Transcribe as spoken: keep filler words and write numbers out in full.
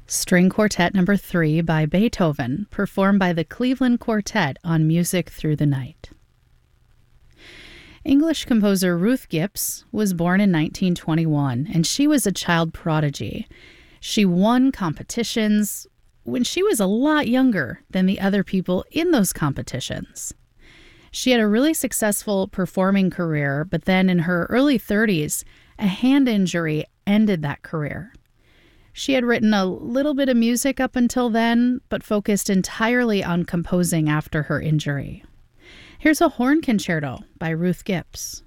String Quartet Number three by Beethoven, performed by the Cleveland Quartet on Music Through the Night. English composer Ruth Gibbs was born in nineteen twenty-one, and she was a child prodigy. She won competitions when she was a lot younger than the other people in those competitions. She had a really successful performing career, but then in her early thirties, a hand injury ended that career. She had written a little bit of music up until then, but focused entirely on composing after her injury. Here's a horn concerto by Ruth Gibbs.